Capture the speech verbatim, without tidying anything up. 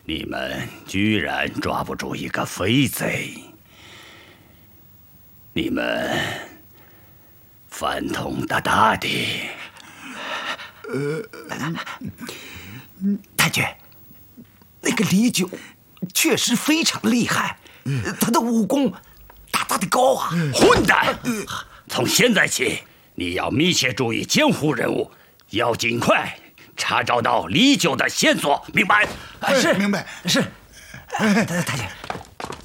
你们居然抓不住一个飞贼！你们饭桶的大帝， 呃，太君，那个李九确实非常厉害，他的武功大大的高啊！ 混蛋！从现在起，你要密切注意监护人物，要尽快查找到李九的线索，明白？ 是， 明白。 是。太君。